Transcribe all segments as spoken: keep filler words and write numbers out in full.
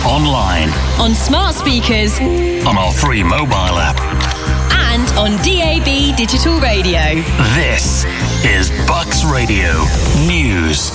online, on smart speakers, on our free mobile app, and on D A B digital radio. This is Bucks Radio News.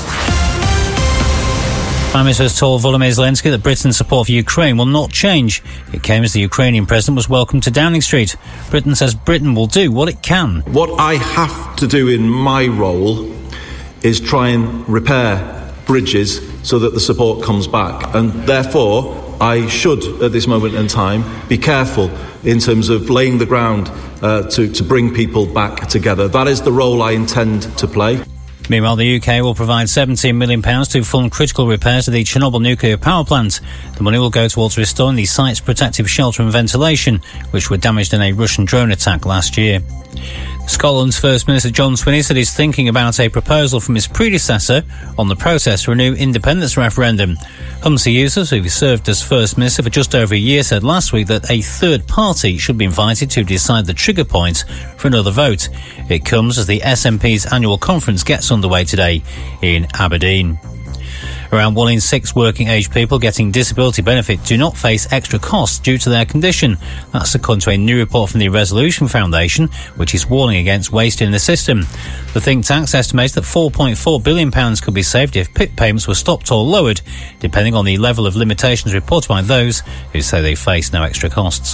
Prime Minister has told Volodymyr Zelensky that Britain's support for Ukraine will not change. It came as the Ukrainian president was welcomed to Downing Street. Britain says Britain will do what it can. What I have to do in my role is try and repair bridges so that the support comes back. And therefore, I should, at this moment in time, be careful in terms of laying the ground uh, to, to bring people back together. That is the role I intend to play. Meanwhile, the U K will provide seventeen million pounds to fund critical repairs to the Chernobyl nuclear power plant. The money will go towards restoring the site's protective shelter and ventilation, which were damaged in a Russian drone attack last year. Scotland's First Minister John Swinney said he's thinking about a proposal from his predecessor on the process for a new independence referendum. Humsey Yousaf, who served as First Minister for just over a year, said last week that a third party should be invited to decide the trigger point for another vote. It comes as the S N P's annual conference gets underway today in Aberdeen. Around one in six working-age people getting disability benefit do not face extra costs due to their condition. That's according to a new report from the Resolution Foundation, which is warning against wasting in the system. The think tank estimates that four point four billion pounds could be saved if P I P payments were stopped or lowered, depending on the level of limitations reported by those who say they face no extra costs.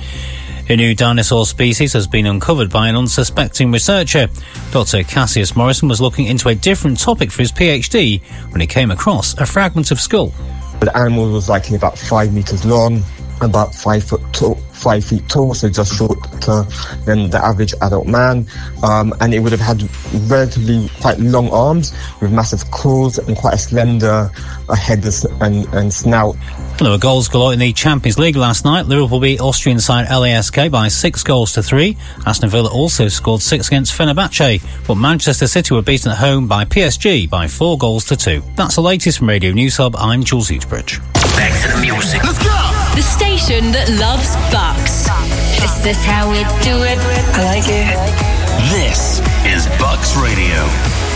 A new dinosaur species has been uncovered by an unsuspecting researcher. Doctor Cassius Morrison was looking into a different topic for his PhD when he came across a fragment of skull. The animal was likely about five metres long, about five foot tall, five feet tall, so just shorter than the average adult man. Um, and it would have had relatively quite long arms with massive claws and quite a slender uh, head and, and snout. There were goals galore in the Champions League last night. Liverpool beat Austrian side L A S K by six goals to three. Aston Villa also scored six against Fenerbahce, but Manchester City were beaten at home by P S G by four goals to two. That's the latest from Radio News Hub. I'm Jules Eatbridge. Back to the music. Let's go! The station that loves Bucks. Is this how we do it? I like it. This is Bucks Radio.